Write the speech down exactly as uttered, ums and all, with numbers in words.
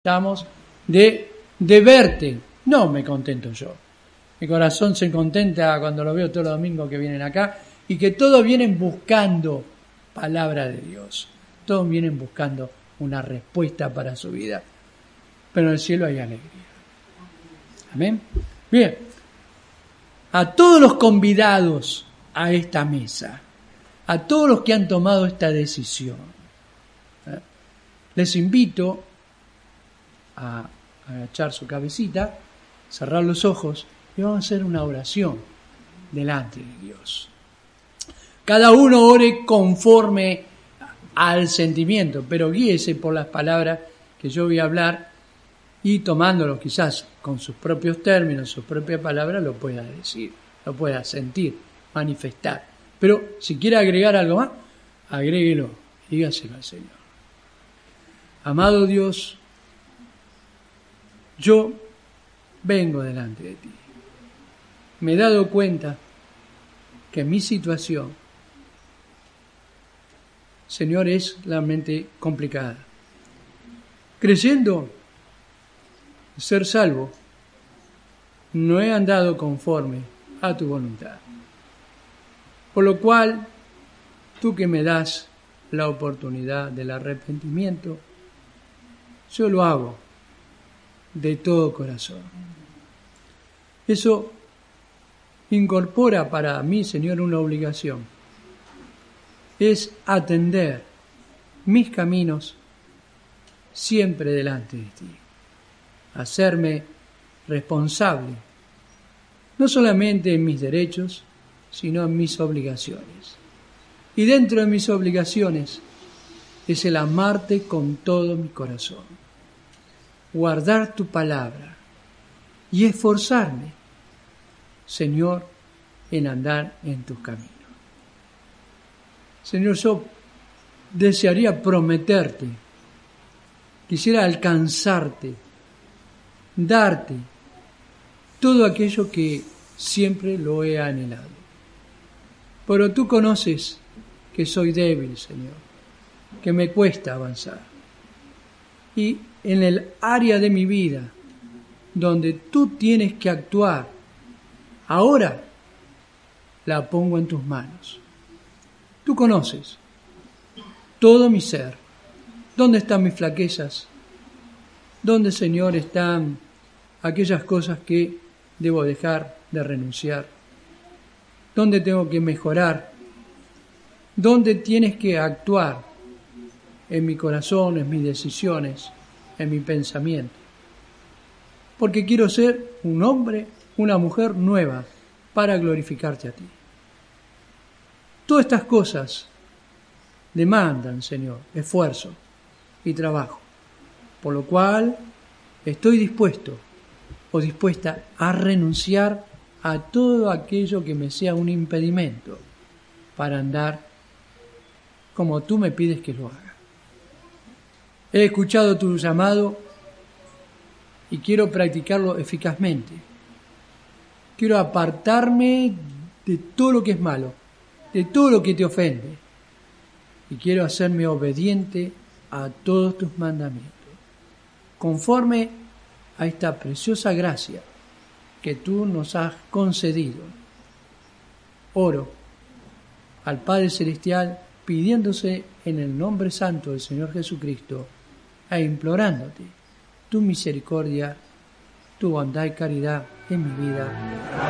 Estamos de, de verte, no me contento yo. Mi corazón se contenta cuando lo veo todos los domingos que vienen acá y que todos vienen buscando palabra de Dios. Todos vienen buscando una respuesta para su vida. Pero en el cielo hay alegría. Amén. Bien. A todos los convidados a esta mesa, a todos los que han tomado esta decisión, ¿eh? les invito a agachar su cabecita, cerrar los ojos y vamos a hacer una oración delante de Dios. Cada uno ore conforme al sentimiento, pero guíese por las palabras que yo voy a hablar y tomándolo quizás con sus propios términos, sus propias palabras, lo pueda decir, lo pueda sentir, manifestar. Pero si quiere agregar algo más, agréguelo, dígaselo al Señor. Amado Dios, yo vengo delante de ti. Me he dado cuenta que mi situación, Señor, es realmente complicada. Creyendo ser salvo, no he andado conforme a tu voluntad. Por lo cual, tú que me das la oportunidad del arrepentimiento, yo lo hago de todo corazón. Eso incorpora para mí, Señor, una obligación. Es atender mis caminos siempre delante de ti. Hacerme responsable, no solamente en mis derechos, sino en mis obligaciones. Y dentro de mis obligaciones es el amarte con todo mi corazón, guardar tu palabra y esforzarme, Señor, en andar en tus caminos. Señor, yo desearía prometerte, quisiera alcanzarte, darte todo aquello que siempre lo he anhelado. Pero tú conoces que soy débil, Señor, que me cuesta avanzar. Y en el área de mi vida donde tú tienes que actuar, ahora la pongo en tus manos. Tú conoces todo mi ser. ¿Dónde están mis flaquezas? ¿Dónde, Señor, están aquellas cosas que debo dejar de renunciar? ¿Dónde tengo que mejorar? ¿Dónde tienes que actuar en mi corazón, en mis decisiones, en mi pensamiento? Porque quiero ser un hombre, una mujer nueva para glorificarte a ti. Todas estas cosas demandan, Señor, esfuerzo y trabajo, por lo cual estoy dispuesto o dispuesta a renunciar a todo aquello que me sea un impedimento para andar como tú me pides que lo haga. He escuchado tu llamado y quiero practicarlo eficazmente. Quiero apartarme de todo lo que es malo, de todo lo que te ofende, y quiero hacerme obediente a todos tus mandamientos, conforme a esta preciosa gracia que tú nos has concedido. Oro al Padre Celestial pidiéndose en el nombre santo del Señor Jesucristo e implorándote tu misericordia, tu bondad y caridad en mi vida.